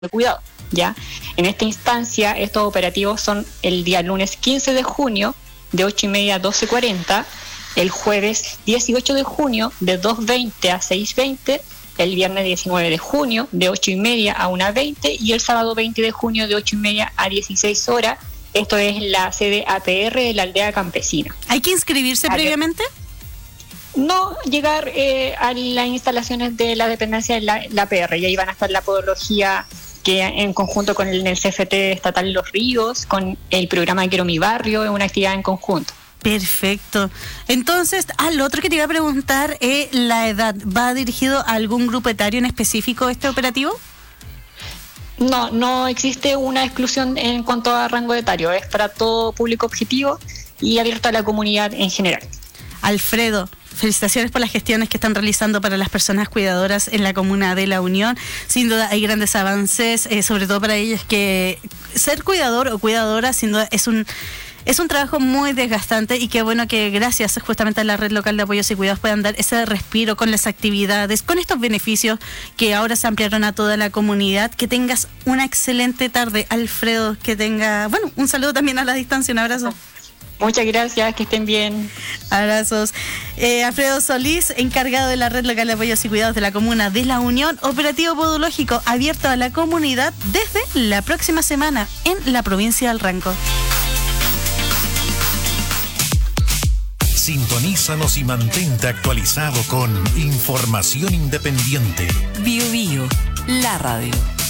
de cuidado, ¿ya? En esta instancia, estos operativos son el día lunes 15 de junio, de 8:30 a 12:40, el jueves 18 de junio, de 2:20 a 6:20, el viernes 19 de junio, de 8:30 a 1:20, y el sábado 20 de junio, de 8:30 a 16 horas. Esto es la sede APR de la aldea campesina. ¿Hay que inscribirse previamente? No, llegar a las instalaciones de la dependencia de la APR, y ahí van a estar la podología que en conjunto con el CFT estatal Los Ríos, con el programa Quiero mi barrio, es una actividad en conjunto. Perfecto. Entonces, lo otro que te iba a preguntar es la edad. ¿Va dirigido a algún grupo etario en específico este operativo? No existe una exclusión en cuanto a rango etario, es para todo público objetivo y abierto a la comunidad en general. Alfredo, felicitaciones por las gestiones que están realizando para las personas cuidadoras en la comuna de La Unión. Sin duda hay grandes avances, sobre todo para ellas, que ser cuidador o cuidadora sin duda es un trabajo muy desgastante, y qué bueno que gracias justamente a la Red Local de Apoyos y Cuidados puedan dar ese respiro con las actividades, con estos beneficios que ahora se ampliaron a toda la comunidad. Que tengas una excelente tarde, Alfredo, que tenga, un saludo también a la distancia, un abrazo. Muchas gracias, que estén bien. Abrazos. Alfredo Solís, encargado de la Red Local de Apoyos y Cuidados de la Comuna de La Unión, operativo podológico abierto a la comunidad desde la próxima semana en la provincia del Ranco. Sintonízanos y mantente actualizado con información independiente. Bio Bio, la radio.